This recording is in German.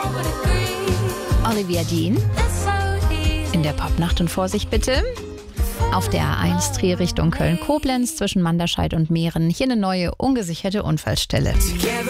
Olivia Dean in der Popnacht und Vorsicht bitte. Auf der A1 Trier Richtung Köln-Koblenz zwischen Manderscheid und Meeren hier eine neue ungesicherte Unfallstelle.